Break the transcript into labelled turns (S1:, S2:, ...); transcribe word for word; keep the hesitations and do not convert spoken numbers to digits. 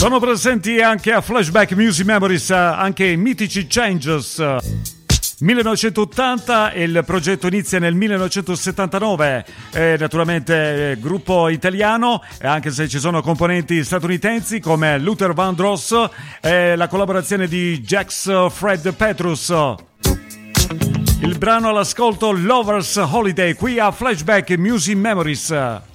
S1: Sono presenti anche a Flashback Music Memories anche i mitici Changes. millenovecentottanta e il progetto inizia nel millenovecentosettantanove, eh, naturalmente eh, gruppo italiano, eh, anche se ci sono componenti statunitensi come Luther Vandross e eh, la collaborazione di Jax Fred Petrus. Il brano all'ascolto Lovers Holiday qui a Flashback Music Memories.